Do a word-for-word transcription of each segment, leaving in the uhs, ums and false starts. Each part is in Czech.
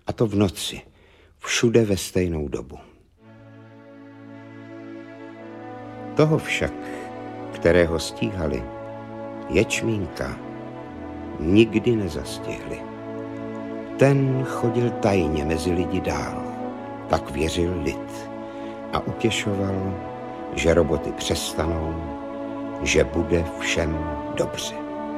A to v noci, všude ve stejnou dobu. Toho však, kterého stíhali, ječmínka, nikdy nezastihli. Ten chodil tajně mezi lidi dál, tak věřil lid a utěšoval, že roboty přestanou, že bude všem dobře.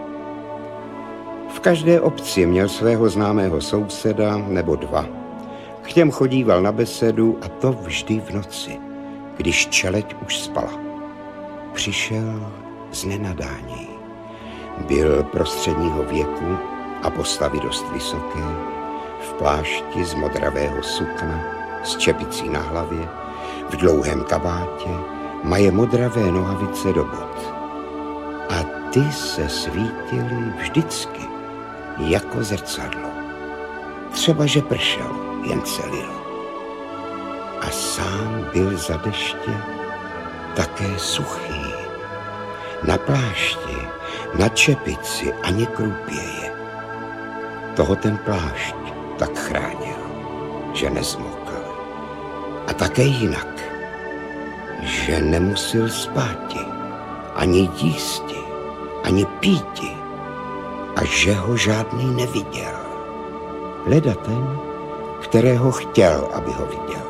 V každé obci měl svého známého souseda nebo dva. K těm chodíval na besedu a to vždy v noci, když čeleď už spala. Přišel z nenadání. Byl prostředního věku a postavy dost vysoké, v plášti z modravého sukna, s čepicí na hlavě, v dlouhém kabátě, maje modravé nohavice do bot. A ty se svítily vždycky jako zrcadlo. Třeba, že pršel, jen se lilo. A sám byl za deště také suchý. Na plášti, na čepici ani krupěje. Toho ten plášť tak chránil, že nezmokl. A také jinak, že nemusel spáti, ani jísti, ani píti, a že ho žádný neviděl. Leda ten, kterého chtěl, aby ho viděl.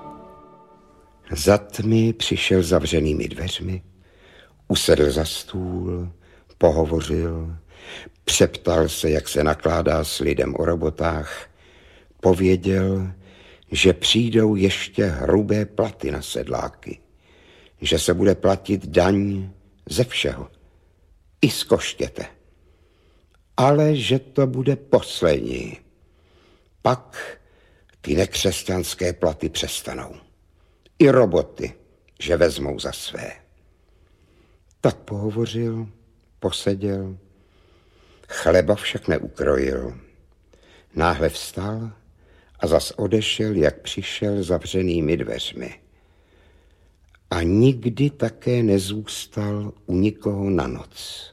Za tmy přišel zavřenými dveřmi, usedl za stůl, pohovořil, přeptal se, jak se nakládá s lidem o robotách, pověděl, že přijdou ještě hrubé platy na sedláky, že se bude platit daň ze všeho, i z koštěte. Ale že to bude poslední. Pak ty nekřesťanské platy přestanou. I roboty, že vezmou za své. Tak pohovořil, poseděl, chleba však neukrojil. Náhle vstal a zas odešel, jak přišel, zavřenými dveřmi. A nikdy také nezůstal u nikoho na noc.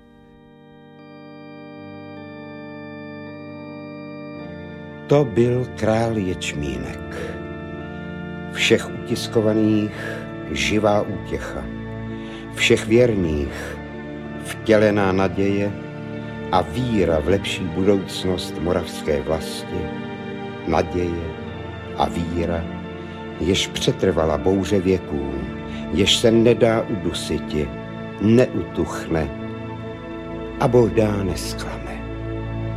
To byl král ječmínek. Všech utiskovaných živá útěcha. Všech věrných vtělená naděje a víra v lepší budoucnost moravské vlasti. Naděje a víra, jež přetrvala bouře věků, jež se nedá udusiti, neutuchne a bohdá nesklame.